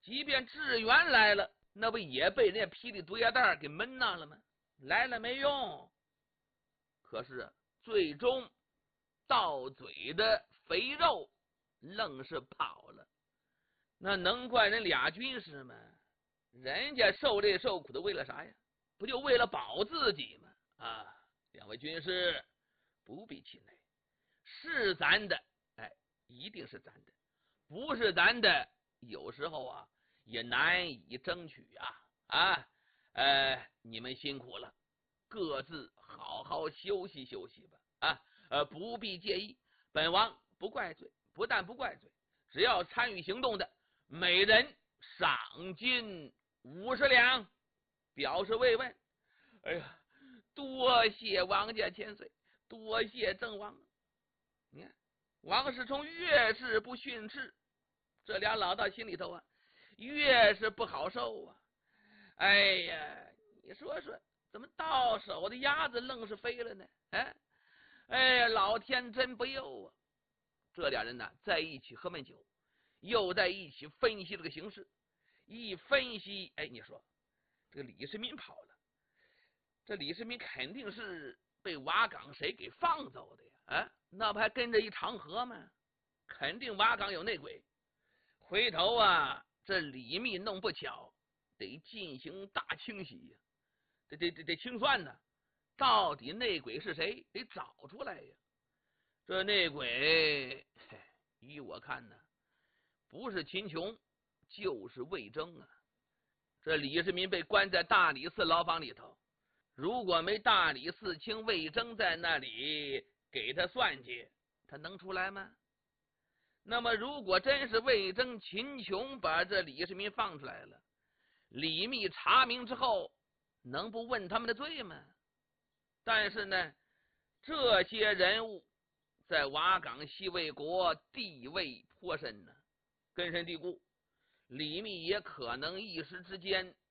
即便志远来了，那不也被人家霹雳毒液弹给闷那了吗？来了没用。可是最终到嘴的肥肉愣是跑了。那能怪人俩军师吗？人家受累受苦的为了啥呀？不就为了保自己吗？啊，两位军师不必气馁，是咱的，哎，一定是咱的；不是咱的，有时候啊也难以争取啊。你们辛苦了，各自好好休息休息吧。不必介意，本王不怪罪，不但不怪罪，只要参与行动的，每人赏金50两，表示慰问。哎呀，多谢王家千岁，多谢郑王。你看，王世充越是不训斥，这俩老道心里头啊，越是不好受啊。哎呀，你说说，怎么到手的鸭子愣是飞了呢？哎，老天真不佑啊！这俩人呢，在一起喝闷酒，又在一起分析这个形势。一分析，哎，你说这个李世民跑了，这李世民肯定是被瓦岗谁给放走的呀？那不还跟着一长河吗？肯定瓦岗有内鬼。回头啊，这李密弄不巧，得进行大清洗呀，得清算呢。到底内鬼是谁？得找出来呀。这内鬼，依我看呢，不是秦琼，就是魏征啊。这李世民被关在大理寺牢房里头，如果没大理寺卿魏征在那里给他算计，他能出来吗？那么如果真是魏征、秦琼把这李世民放出来了，李密查明之后，能不问他们的罪吗？但是呢，这些人物在瓦岗西魏国地位颇深呢，根深蒂固。李密也可能一时之间